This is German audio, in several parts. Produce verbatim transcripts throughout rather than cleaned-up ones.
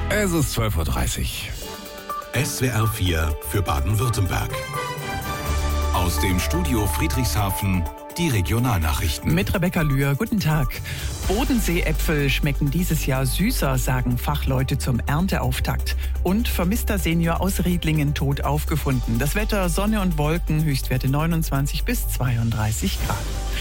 Es ist zwölf Uhr dreißig. S W R vier für Baden-Württemberg. Aus dem Studio Friedrichshafen die Regionalnachrichten. Mit Rebecca Lühr, guten Tag. Bodenseeäpfel schmecken dieses Jahr süßer, sagen Fachleute zum Ernteauftakt. Und vermisster Senior aus Riedlingen tot aufgefunden. Das Wetter, Sonne und Wolken, Höchstwerte neunundzwanzig bis zweiunddreißig Grad.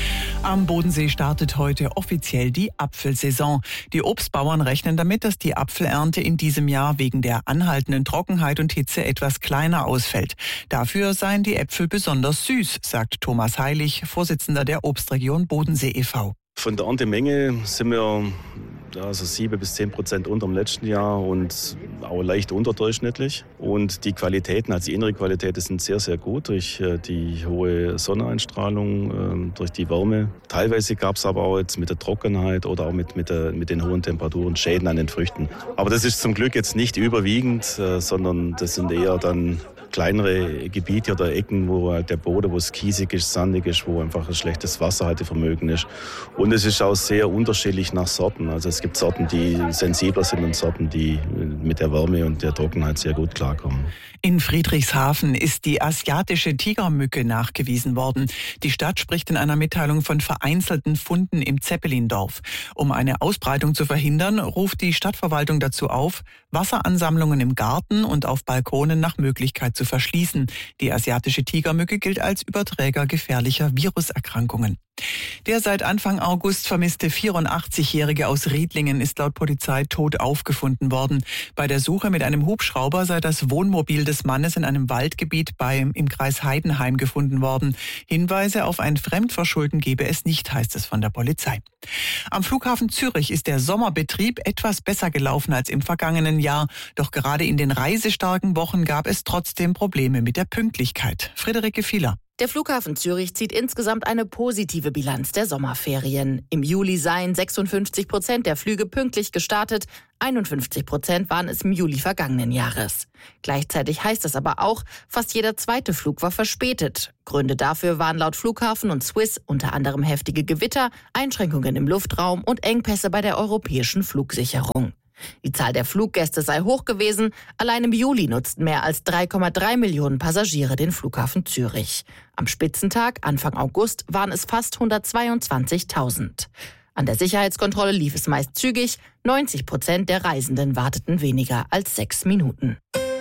Am Bodensee startet heute offiziell die Apfelsaison. Die Obstbauern rechnen damit, dass die Apfelernte in diesem Jahr wegen der anhaltenden Trockenheit und Hitze etwas kleiner ausfällt. Dafür seien die Äpfel besonders süß, sagt Thomas Heilig, Vorsitzender der Obstregion Bodensee e V Von der Erntemenge sind wir also sieben bis zehn Prozent unter dem letzten Jahr und auch leicht unterdurchschnittlich. Und die Qualitäten, also die innere Qualitäten sind sehr, sehr gut durch die hohe Sonneneinstrahlung, durch die Wärme. Teilweise gab es aber auch jetzt mit der Trockenheit oder auch mit, mit, der, mit den hohen Temperaturen Schäden an den Früchten. Aber das ist zum Glück jetzt nicht überwiegend, sondern das sind eher dann kleinere Gebiete oder Ecken, wo halt der Boden, wo es kiesig ist, sandig ist, wo einfach ein schlechtes Wasserhaltevermögen ist. Und es ist auch sehr unterschiedlich nach Sorten. Also es gibt Sorten, die sensibler sind und Sorten, die mit der Wärme und der Trockenheit sehr gut klarkommen. In Friedrichshafen ist die asiatische Tigermücke nachgewiesen worden. Die Stadt spricht in einer Mitteilung von vereinzelten Funden im Zeppelindorf. Um eine Ausbreitung zu verhindern, ruft die Stadtverwaltung dazu auf, Wasseransammlungen im Garten und auf Balkonen nach Möglichkeit zu verschließen. Die asiatische Tigermücke gilt als Überträger gefährlicher Viruserkrankungen. Der seit Anfang August vermisste vierundachtzigjährige aus Riedlingen ist laut Polizei tot aufgefunden worden. Bei der Suche mit einem Hubschrauber sei das Wohnmobil des Mannes in einem Waldgebiet beim, im Kreis Heidenheim gefunden worden. Hinweise auf ein Fremdverschulden gebe es nicht, heißt es von der Polizei. Am Flughafen Zürich ist der Sommerbetrieb etwas besser gelaufen als im vergangenen Jahr. Doch gerade in den reisestarken Wochen gab es trotzdem Probleme mit der Pünktlichkeit. Friederike Fieler. Der Flughafen Zürich zieht insgesamt eine positive Bilanz der Sommerferien. Im Juli seien sechsundfünfzig Prozent der Flüge pünktlich gestartet, einundfünfzig Prozent waren es im Juli vergangenen Jahres. Gleichzeitig heißt es aber auch, fast jeder zweite Flug war verspätet. Gründe dafür waren laut Flughafen und Swiss unter anderem heftige Gewitter, Einschränkungen im Luftraum und Engpässe bei der europäischen Flugsicherung. Die Zahl der Fluggäste sei hoch gewesen. Allein im Juli nutzten mehr als drei Komma drei Millionen Passagiere den Flughafen Zürich. Am Spitzentag, Anfang August, waren es fast hundertzweiundzwanzigtausend. An der Sicherheitskontrolle lief es meist zügig. neunzig Prozent der Reisenden warteten weniger als sechs Minuten.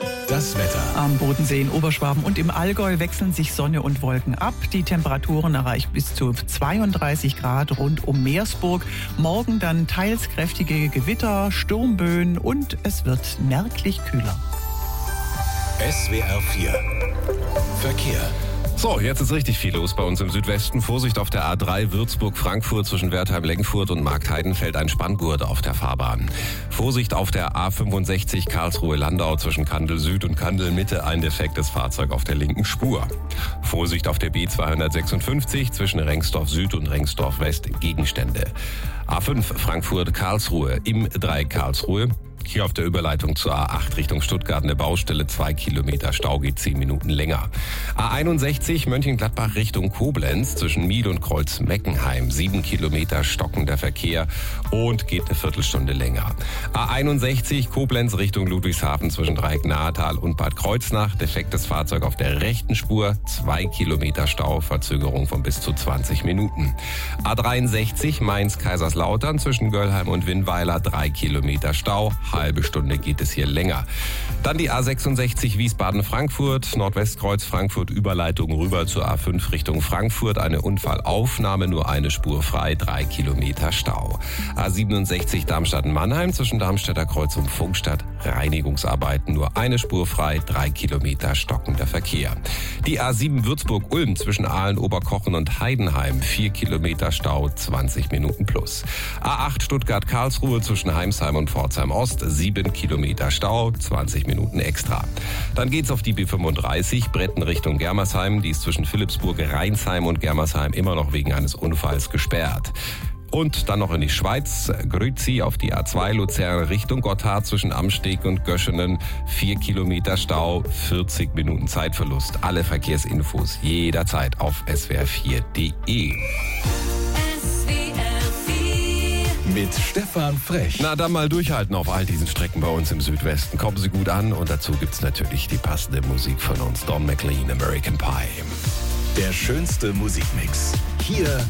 Das Wetter. Am Bodensee in Oberschwaben und im Allgäu wechseln sich Sonne und Wolken ab. Die Temperaturen erreichen bis zu zweiunddreißig Grad rund um Meersburg. Morgen dann teils kräftige Gewitter, Sturmböen und es wird merklich kühler. S W R vier Verkehr. So, jetzt ist richtig viel los bei uns im Südwesten. Vorsicht auf der A drei Würzburg-Frankfurt zwischen Wertheim-Lengfurt und Marktheiden fällt ein Spanngurt auf der Fahrbahn. Vorsicht auf der A fünfundsechzig Karlsruhe-Landau zwischen Kandel Süd und Kandel Mitte, ein defektes Fahrzeug auf der linken Spur. Vorsicht auf der B zweihundertsechsundfünfzig zwischen Rengsdorf Süd und Rengsdorf West, Gegenstände. A fünf Frankfurt-Karlsruhe im Dreieck Karlsruhe. Hier auf der Überleitung zur A acht Richtung Stuttgart eine Baustelle, zwei Kilometer Stau, geht zehn Minuten länger. A einundsechzig Mönchengladbach Richtung Koblenz zwischen Miel und Kreuz-Meckenheim, sieben Kilometer stockender Verkehr und geht eine Viertelstunde länger. A einundsechzig Koblenz Richtung Ludwigshafen zwischen Dreieck Nahetal und Bad Kreuznach, defektes Fahrzeug auf der rechten Spur, zwei Kilometer Stau, Verzögerung von bis zu zwanzig Minuten. A dreiundsechzig Mainz-Kaiserslautern zwischen Göllheim und Winnweiler, drei Kilometer Stau, halbe Stunde geht es hier länger. Dann die A sechsundsechzig Wiesbaden-Frankfurt, Nordwestkreuz Frankfurt, Überleitung rüber zur A fünf Richtung Frankfurt, eine Unfallaufnahme, nur eine Spur frei, drei Kilometer Stau. A siebenundsechzig Darmstadt-Mannheim zwischen Darmstädter Kreuz und Funkstadt, Reinigungsarbeiten, nur eine Spur frei, drei Kilometer stockender Verkehr. Die A sieben Würzburg-Ulm zwischen Aalen, Oberkochen und Heidenheim, vier Kilometer Stau, zwanzig Minuten plus. A acht Stuttgart-Karlsruhe zwischen Heimsheim und Pforzheim Ost, sieben Kilometer Stau, zwanzig Minuten extra. Dann geht's auf die B fünfunddreißig, Bretten Richtung Germersheim. Die ist zwischen Philippsburg, Rheinsheim und Germersheim immer noch wegen eines Unfalls gesperrt. Und dann noch in die Schweiz, Grüzi auf die A zwei Luzern Richtung Gotthard zwischen Amsteg und Göschenen, vier Kilometer Stau, vierzig Minuten Zeitverlust. Alle Verkehrsinfos jederzeit auf S W R vier Punkt D E. mit Stefan Frech. Na, dann mal durchhalten auf all diesen Strecken bei uns im Südwesten. Kommen Sie gut an und dazu gibt's natürlich die passende Musik von uns. Don McLean, American Pie. Der schönste Musikmix. Hier